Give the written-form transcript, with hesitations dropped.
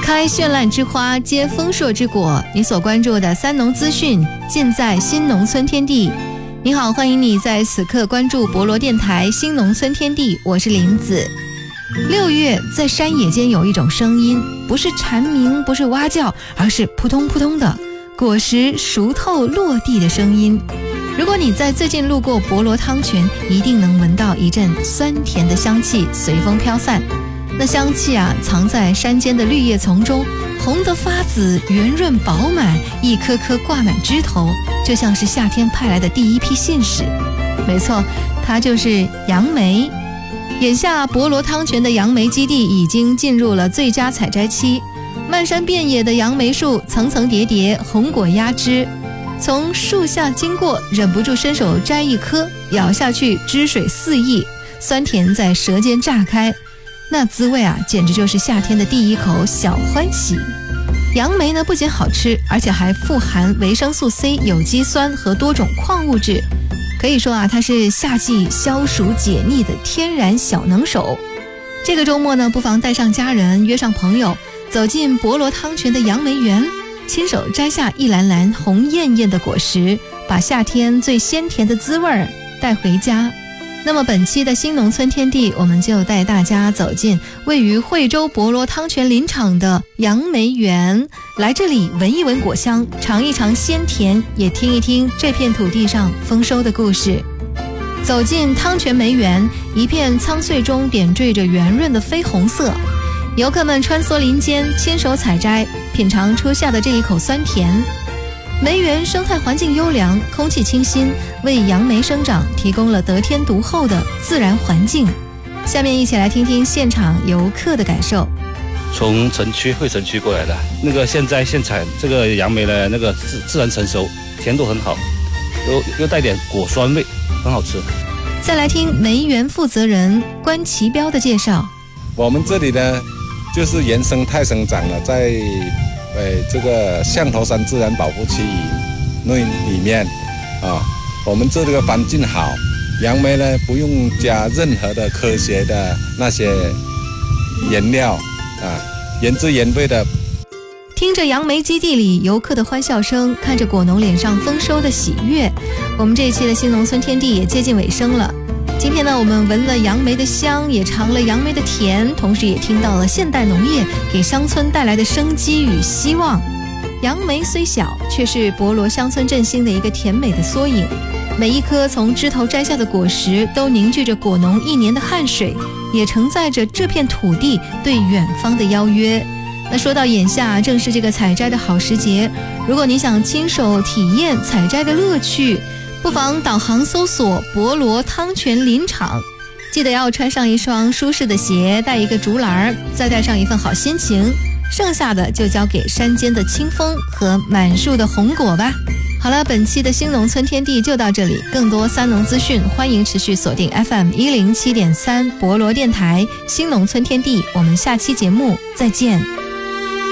开绚烂之花，结丰硕之果。你所关注的三农资讯，尽在新农村天地。你好，欢迎你在此刻关注博罗电台新农村天地，我是林子。6月，在山野间有一种声音，不是蝉鸣，不是蛙叫，而是扑通扑通的果实熟透落地的声音。如果你在最近路过博罗汤泉，一定能闻到一阵酸甜的香气随风飘散。那香气藏在山间的绿叶丛中，红得发紫，圆润饱满，一颗颗挂满枝头，就像是夏天派来的第一批信使。没错，它就是杨梅。眼下博罗汤泉的杨梅基地已经进入了最佳采摘期，漫山遍野的杨梅树层层叠叠，红果压枝。从树下经过，忍不住伸手摘一颗，咬下去汁水四溢，酸甜在舌尖炸开，那滋味简直就是夏天的第一口小欢喜。杨梅呢，不仅好吃，而且还富含维生素 C、有机酸和多种矿物质，可以说它是夏季消暑解腻的天然小能手。这个周末呢，不妨带上家人，约上朋友，走进博罗汤泉的杨梅园，亲手摘下一篮篮红艳艳的果实，把夏天最鲜甜的滋味带回家。那么本期的新农村天地，我们就带大家走进位于惠州博罗汤泉林场的杨梅园，来这里闻一闻果香，尝一尝鲜甜，也听一听这片土地上丰收的故事。走进汤泉梅园，一片苍翠中点缀着圆润的绯红色，游客们穿梭林间，亲手采摘，品尝初夏的这一口酸甜。梅园生态环境优良，空气清新，为杨梅生长提供了得天独厚的自然环境。下面一起来听听现场游客的感受。 从惠城区过来的，那个现在现采这个杨梅的那个自然成熟，甜度很好，又带点果酸味，很好吃。 再来听梅园负责人关其标的介绍。 我们这里呢，就是原生态生长了，在这个象头山自然保护区里面我们这个环境好，杨梅呢不用加任何的科学的那些原料原汁原味的。 听着杨梅基地里游客的欢笑声，看着果农脸上丰收的喜悦，我们这一期的新农村天地也接近尾声了。今天呢，我们闻了杨梅的香，也尝了杨梅的甜，同时也听到了现代农业给乡村带来的生机与希望。杨梅虽小，却是博罗乡村振兴的一个甜美的缩影。每一颗从枝头摘下的果实，都凝聚着果农1年的汗水，也承载着这片土地对远方的邀约。那说到眼下正是这个采摘的好时节，如果你想亲手体验采摘的乐趣，不妨导航搜索博罗汤泉林场，记得要穿上一双舒适的鞋，带一个竹篮，再带上一份好心情，剩下的就交给山间的清风和满树的红果吧。好了，本期的新农村天地就到这里，更多三农资讯，欢迎持续锁定 FM107.3 博罗电台新农村天地，我们下期节目再见。